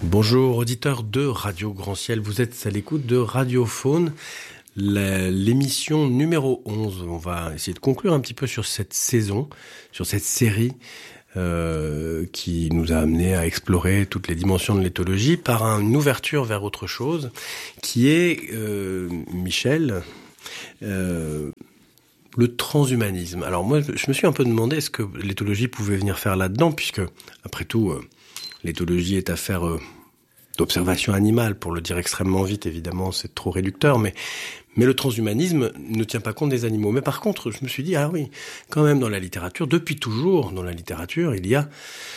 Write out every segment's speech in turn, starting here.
Bonjour auditeurs de Radio Grand Ciel, vous êtes à l'écoute de Radiofaune, l'émission numéro 11. On va essayer de conclure un petit peu sur cette saison, sur cette série qui nous a amené à explorer toutes les dimensions de l'éthologie par une ouverture vers autre chose, qui est, Michel, le transhumanisme. Alors moi, je me suis un peu demandé est-ce que l'éthologie pouvait venir faire là-dedans, puisque, après tout, l'éthologie est affaire d'observation animale, pour le dire extrêmement vite, évidemment, c'est trop réducteur, mais le transhumanisme ne tient pas compte des animaux. Mais par contre, je me suis dit, ah oui, quand même dans la littérature, depuis toujours, dans la littérature, il y a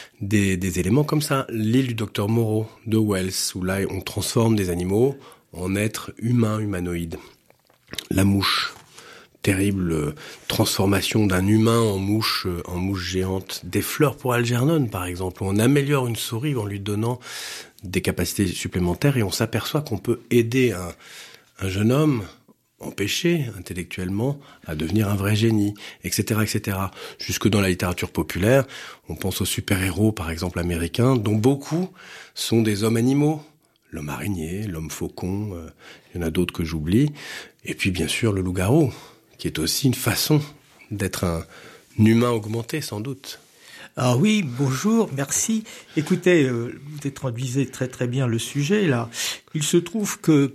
des éléments comme ça. L'île du docteur Moreau de Wells, où là, on transforme des animaux en êtres humains, humanoïdes. La mouche. Terrible transformation d'un humain en mouche géante. Des fleurs pour Algernon, par exemple. On améliore une souris en lui donnant des capacités supplémentaires et on s'aperçoit qu'on peut aider un jeune homme empêché intellectuellement à devenir un vrai génie, etc., etc. Jusque dans la littérature populaire, on pense aux super-héros, par exemple américains, dont beaucoup sont des hommes-animaux. L'homme araignée, l'homme faucon, il y en a d'autres que j'oublie. Et puis bien sûr le loup-garou, qui est aussi une façon d'être un humain augmenté, sans doute. Ah oui, bonjour, merci. Écoutez, vous introduisez très très bien le sujet, là. Il se trouve que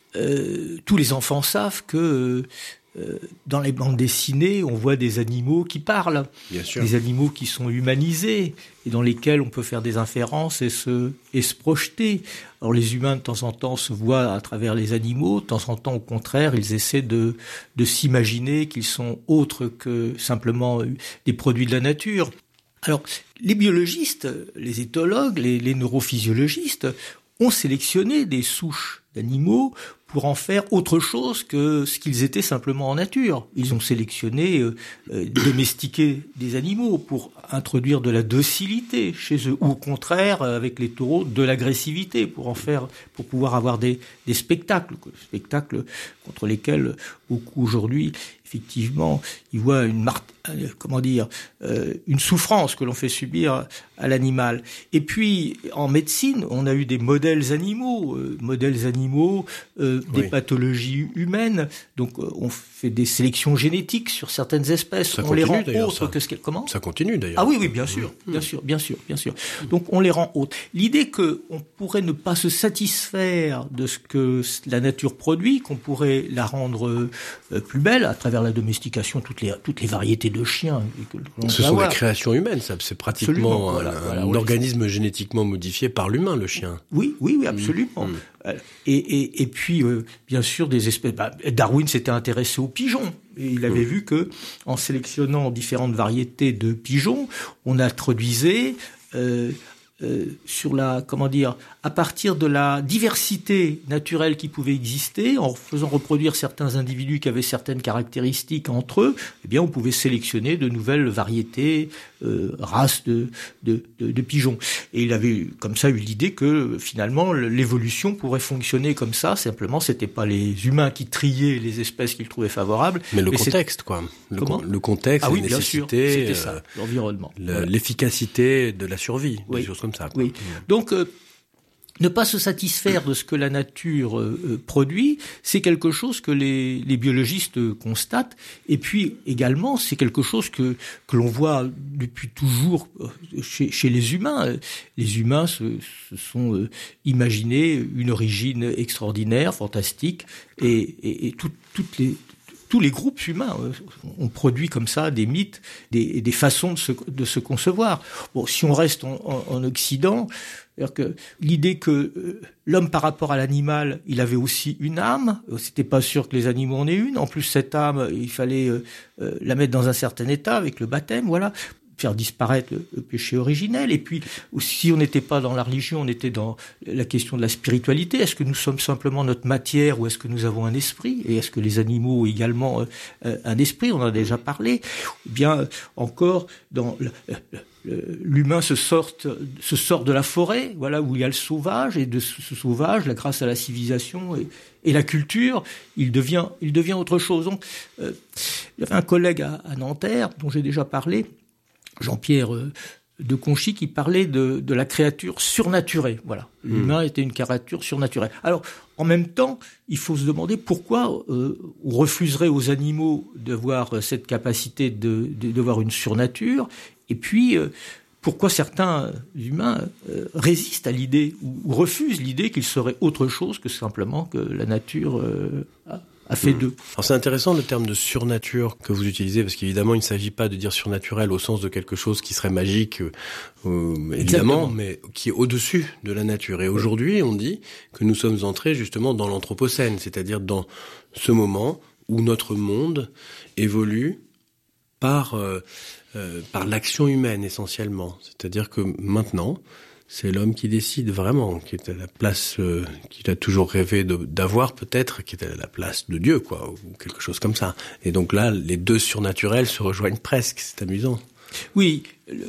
tous les enfants savent que dans les bandes dessinées, on voit des animaux qui parlent. Bien sûr. Des animaux qui sont humanisés et dans lesquels on peut faire des inférences et se projeter. Alors les humains, de temps en temps, se voient à travers les animaux. De temps en temps, au contraire, ils essaient de s'imaginer qu'ils sont autres que simplement des produits de la nature. Alors, les biologistes, les éthologues, les neurophysiologistes ont sélectionné des souches d'animaux pour en faire autre chose que ce qu'ils étaient simplement en nature. Ils ont sélectionné, domestiqué des animaux pour introduire de la docilité chez eux, ou au contraire, avec les taureaux, de l'agressivité pour pouvoir avoir des spectacles contre lesquels beaucoup aujourd'hui, effectivement, ils voient une souffrance que l'on fait subir à l'animal. Et puis, en médecine, on a eu des modèles animaux, des pathologies humaines. Donc, on fait des sélections génétiques sur certaines espèces. Ça on les rend d'ailleurs, autres que ce qu'elles... Comment ? Ça continue d'ailleurs. Ah oui, bien sûr. Donc, on les rend autres. L'idée qu'on pourrait ne pas se satisfaire de ce que la nature produit, qu'on pourrait la rendre plus belle à travers la domestication, toutes les variétés de chiens. Ce sont des créations humaines, ça. C'est pratiquement un organisme génétiquement modifié par l'humain, le chien. Oui, absolument. Et puis, bien sûr, des espèces... Darwin s'était intéressé aux pigeons. Et il avait vu que, en sélectionnant différentes variétés de pigeons, on introduisait... à partir de la diversité naturelle qui pouvait exister, en faisant reproduire certains individus qui avaient certaines caractéristiques entre eux, eh bien, on pouvait sélectionner de nouvelles variétés, races de pigeons. Et il avait comme ça eu l'idée que, finalement, l'évolution pourrait fonctionner comme ça. Simplement, c'était pas les humains qui triaient les espèces qu'ils trouvaient favorables. Mais le contexte, quoi. Le contexte, la nécessité, c'était ça, l'environnement. L'efficacité de la survie, des choses comme ça, quoi. Oui. Donc, ne pas se satisfaire de ce que la nature produit, c'est quelque chose que les biologistes constatent. Et puis également, c'est quelque chose que l'on voit depuis toujours chez les humains. Les humains se sont imaginés une origine extraordinaire, fantastique, et tous les groupes humains ont produit comme ça des mythes, des façons de se concevoir. Bon, si on reste en Occident, c'est-à-dire que l'idée que l'homme par rapport à l'animal, il avait aussi une âme, c'était pas sûr que les animaux en aient une. En plus, cette âme, il fallait la mettre dans un certain état avec le baptême, voilà, faire disparaître le péché originel. Et puis, si on n'était pas dans la religion, on était dans la question de la spiritualité. Est-ce que nous sommes simplement notre matière ou est-ce que nous avons un esprit ? Et est-ce que les animaux ont également un esprit ? On en a déjà parlé. Ou bien encore, dans l'humain se sort de la forêt, voilà, où il y a le sauvage, et de ce sauvage, grâce à la civilisation et la culture, il devient autre chose. Donc, il y avait un collègue à Nanterre, dont j'ai déjà parlé, Jean-Pierre Cauchy qui parlait de la créature surnaturée. Voilà, l'humain était une créature surnaturelle. Alors, en même temps, il faut se demander pourquoi on refuserait aux animaux d'avoir cette capacité de voir une surnature, et puis pourquoi certains humains résistent à l'idée ou refusent l'idée qu'il serait autre chose que simplement que la nature a fait d'eux. Alors c'est intéressant le terme de surnature que vous utilisez, parce qu'évidemment il ne s'agit pas de dire surnaturel au sens de quelque chose qui serait magique, évidemment, mais qui est au-dessus de la nature. Et aujourd'hui on dit que nous sommes entrés justement dans l'anthropocène, c'est-à-dire dans ce moment où notre monde évolue par l'action humaine essentiellement. C'est-à-dire que maintenant, c'est l'homme qui décide vraiment, qui est à la place qu'il a toujours rêvé d'avoir peut-être, qui est à la place de Dieu, quoi, ou quelque chose comme ça. Et donc là, les deux surnaturels se rejoignent presque, c'est amusant. Oui,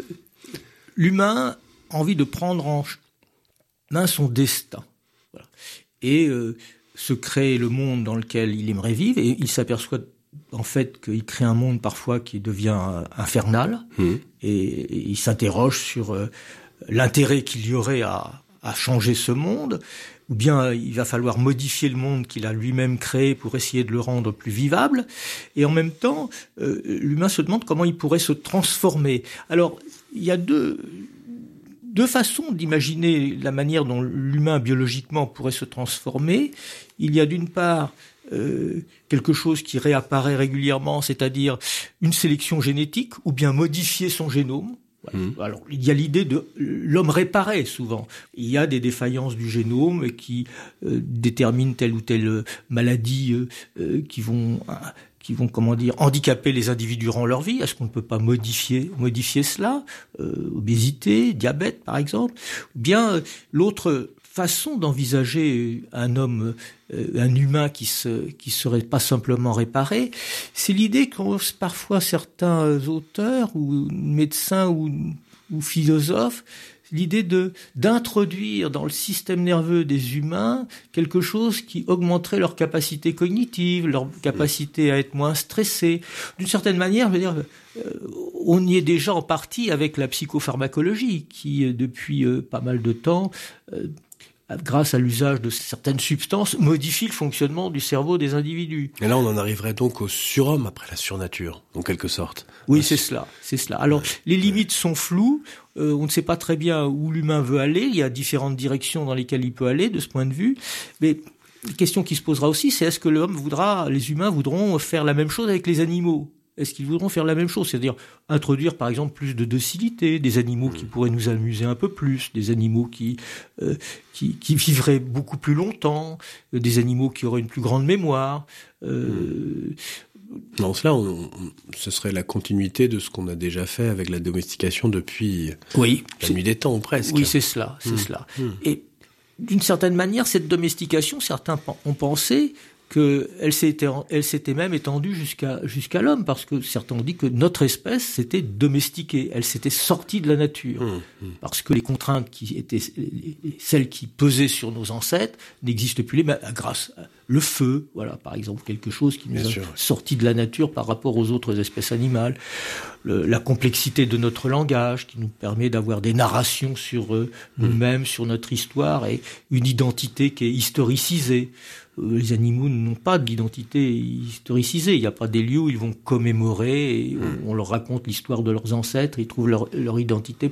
l'humain a envie de prendre en main son destin. Voilà. Et se créer le monde dans lequel il aimerait vivre, et il s'aperçoit en fait qu'il crée un monde parfois qui devient infernal, et il s'interroge sur l'intérêt qu'il y aurait à changer ce monde, ou bien il va falloir modifier le monde qu'il a lui-même créé pour essayer de le rendre plus vivable, et en même temps, l'humain se demande comment il pourrait se transformer. Alors, il y a deux façons d'imaginer la manière dont l'humain biologiquement pourrait se transformer. Il y a d'une part quelque chose qui réapparaît régulièrement, c'est-à-dire une sélection génétique, ou bien modifier son génome. Alors, il y a l'idée de l'homme réparé souvent. Il y a des défaillances du génome qui déterminent telle ou telle maladie qui vont handicaper les individus durant leur vie. Est-ce qu'on ne peut pas modifier cela? Obésité, diabète, par exemple. Ou bien l'autre façon d'envisager un humain qui serait pas simplement réparé, c'est l'idée qu'ont parfois certains auteurs ou médecins ou philosophes, l'idée d'introduire dans le système nerveux des humains quelque chose qui augmenterait leur capacité cognitive, leur capacité à être moins stressés. D'une certaine manière, je veux dire, on y est déjà en partie avec la psychopharmacologie qui, depuis pas mal de temps, grâce à l'usage de certaines substances, modifie le fonctionnement du cerveau des individus. Et là, on en arriverait donc au surhomme après la surnature, en quelque sorte. Oui, c'est cela. Alors, les limites sont floues. On ne sait pas très bien où l'humain veut aller. Il y a différentes directions dans lesquelles il peut aller, de ce point de vue. Mais la question qui se posera aussi, c'est est-ce que les humains voudront faire la même chose avec les animaux? Est-ce qu'ils voudront faire la même chose? C'est-à-dire introduire, par exemple, plus de docilité, des animaux qui pourraient nous amuser un peu plus, des animaux qui vivraient beaucoup plus longtemps, des animaux qui auraient une plus grande mémoire. Non, cela, ce serait la continuité de ce qu'on a déjà fait avec la domestication depuis la nuit des temps, presque. Oui, c'est cela. Et d'une certaine manière, cette domestication, certains ont pensé qu'elle s'était même étendue jusqu'à l'homme, parce que certains ont dit que notre espèce s'était domestiquée, elle s'était sortie de la nature, parce que les contraintes qui étaient celles qui pesaient sur nos ancêtres n'existent plus, mais grâce à le feu, voilà, par exemple, quelque chose qui nous a sorti de la nature par rapport aux autres espèces animales, la complexité de notre langage qui nous permet d'avoir des narrations sur nous-mêmes, sur notre histoire, et une identité qui est historicisée. Les animaux n'ont pas d'identité historicisée. Il n'y a pas des lieux où ils vont commémorer, et on leur raconte l'histoire de leurs ancêtres, ils trouvent leur identité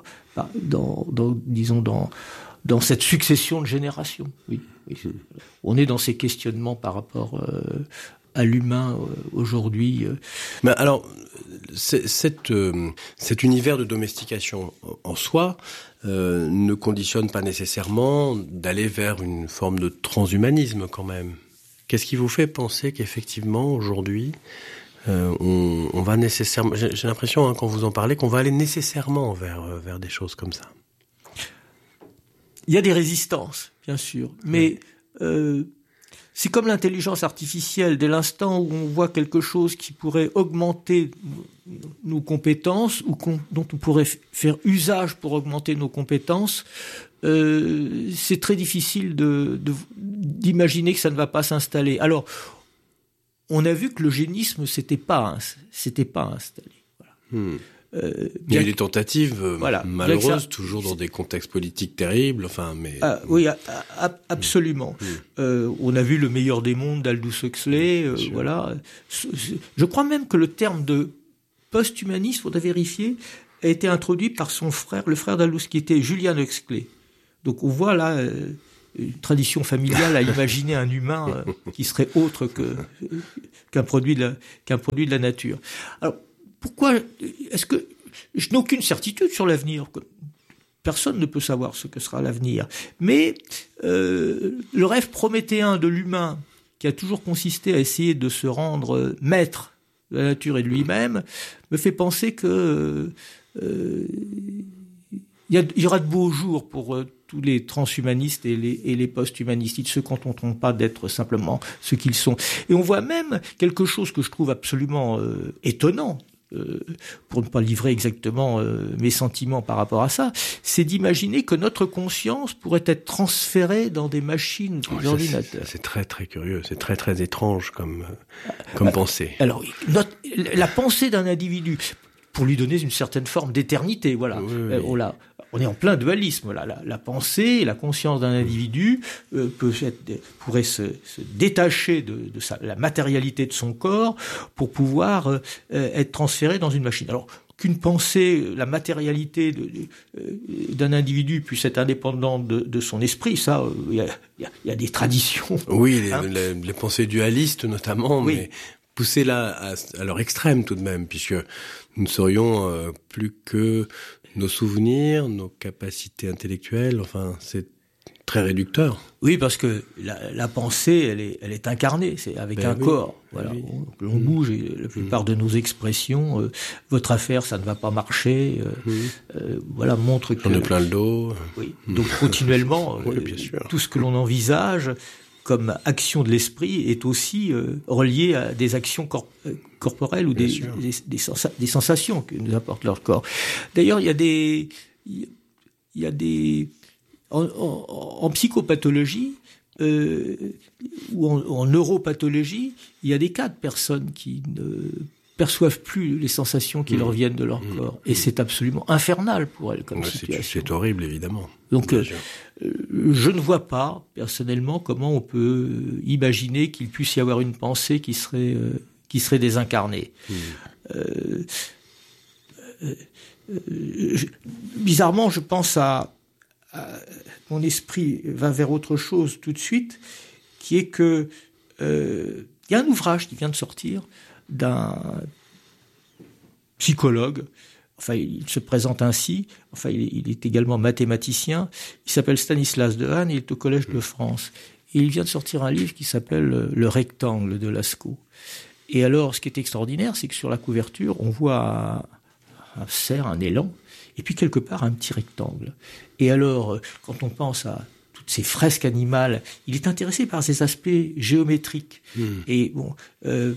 dans cette succession de générations. Oui. On est dans ces questionnements par rapport à l'humain aujourd'hui. Mais alors, cet univers de domestication en soi ne conditionne pas nécessairement d'aller vers une forme de transhumanisme quand même. Qu'est-ce qui vous fait penser qu'effectivement aujourd'hui on va nécessairement, j'ai l'impression quand vous en parlez qu'on va aller nécessairement vers des choses comme ça. Il y a des résistances, bien sûr, mais c'est comme l'intelligence artificielle. Dès l'instant où on voit quelque chose qui pourrait augmenter nos compétences ou dont on pourrait faire usage pour augmenter nos compétences, c'est très difficile d'imaginer que ça ne va pas s'installer. Alors, on a vu que l'eugénisme s'était pas installé. Voilà. Il y a eu des tentatives malheureuses, toujours dans des contextes politiques terribles. Enfin, mais oui, absolument. On a vu Le meilleur des mondes d'Aldous Huxley. Voilà. Je crois même que le terme de post-humaniste, faudrait vérifier, a été introduit par son frère, le frère d'Aldous, qui était Julian Huxley. Donc on voit là une tradition familiale à imaginer un humain qui serait autre qu'un produit de la nature. Alors pourquoi est-ce que je n'ai aucune certitude sur l'avenir? Personne ne peut savoir ce que sera l'avenir. Mais le rêve prométhéen de l'humain, qui a toujours consisté à essayer de se rendre maître de la nature et de lui-même, me fait penser que il y aura de beaux jours pour tous les transhumanistes et les post-humanistes. Ils ne se contenteront pas d'être simplement ce qu'ils sont. Et on voit même quelque chose que je trouve absolument étonnant, pour ne pas livrer exactement mes sentiments par rapport à ça, c'est d'imaginer que notre conscience pourrait être transférée dans des machines, des ordinateurs. C'est très très curieux, c'est très très étrange comme pensée. Alors, la pensée d'un individu, pour lui donner une certaine forme d'éternité, voilà. Oui. On est en plein dualisme. Là. La pensée, la conscience d'un individu pourrait se détacher de la matérialité de son corps pour pouvoir être transférée dans une machine. Alors qu'une pensée, la matérialité d'un individu puisse être indépendante de son esprit, ça, il y a des traditions. Oui, les pensées dualistes notamment, oui. Mais poussées là à leur extrême tout de même, puisque nous ne serions plus que nos souvenirs, nos capacités intellectuelles, enfin, c'est très réducteur. Oui, parce que la pensée, elle est incarnée, c'est avec un corps. Voilà, oui. On bouge et la plupart de nos expressions, votre affaire, ça ne va pas marcher, voilà, montre que... J'en ai plein le dos. Oui, donc continuellement, oui, bien sûr. Tout ce que l'on envisage comme action de l'esprit est aussi relié à des actions corporelles ou des sensations que nous apporte leur corps. D'ailleurs, il y a des en psychopathologie ou en neuropathologie, il y a des cas de personnes qui ne perçoivent plus les sensations qui leur viennent de leur corps. Et c'est absolument infernal pour elles comme situation. C'est horrible, évidemment. Donc, je ne vois pas, personnellement, comment on peut imaginer qu'il puisse y avoir une pensée qui serait désincarnée. Bizarrement, je pense mon esprit va vers autre chose tout de suite, qui est que il y a un ouvrage qui vient de sortir d'un psychologue. Enfin, il se présente ainsi. Enfin, il est également mathématicien. Il s'appelle Stanislas Dehaene, il est au Collège de France. Et il vient de sortir un livre qui s'appelle Le rectangle de Lascaux. Et alors, ce qui est extraordinaire, c'est que sur la couverture, on voit un cerf, un élan, et puis quelque part un petit rectangle. Et alors, quand on pense à toutes ces fresques animales, il est intéressé par ces aspects géométriques. Et bon, il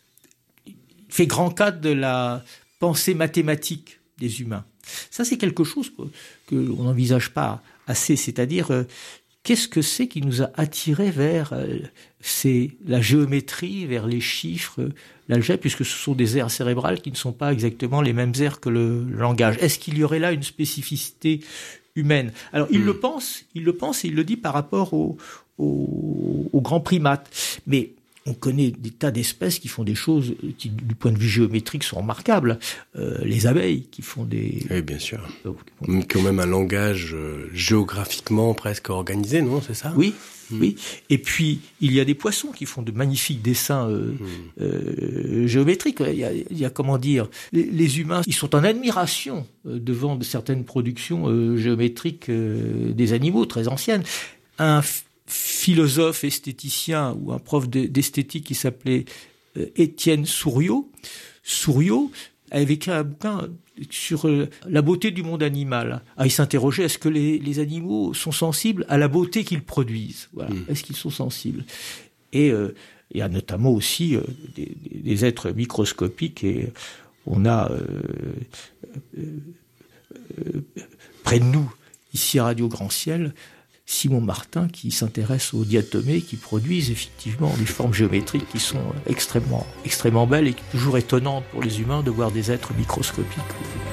fait grand cas de la pensée mathématique des humains. Ça, c'est quelque chose que l'on n'envisage pas assez, c'est-à-dire qu'est-ce que c'est qui nous a attirés vers la géométrie, vers les chiffres, l'algèbre, puisque ce sont des aires cérébrales qui ne sont pas exactement les mêmes aires que le langage. Est-ce qu'il y aurait là une spécificité humaine? Alors, il le pense et il le dit par rapport aux grands primates. Mais on connaît des tas d'espèces qui font des choses qui, du point de vue géométrique, sont remarquables. Les abeilles qui font des... Oui, bien sûr. Qui ont même un langage géographiquement presque organisé, non? C'est ça? Oui, oui. Et puis, il y a des poissons qui font de magnifiques dessins géométriques. Il y a comment dire, les humains, ils sont en admiration devant de certaines productions géométriques des animaux très anciennes. Un philosophe esthéticien ou un prof d'esthétique qui s'appelait Étienne Souriau avait écrit un bouquin sur la beauté du monde animal. Il s'interrogeait, est-ce que les animaux sont sensibles à la beauté qu'ils produisent? Voilà. Est-ce qu'ils sont sensibles? Et il y a notamment aussi des êtres microscopiques, et on a près de nous, ici à Radio Grand Ciel, Simon Martin qui s'intéresse aux diatomées qui produisent effectivement des formes géométriques qui sont extrêmement belles et toujours étonnantes pour les humains de voir des êtres microscopiques.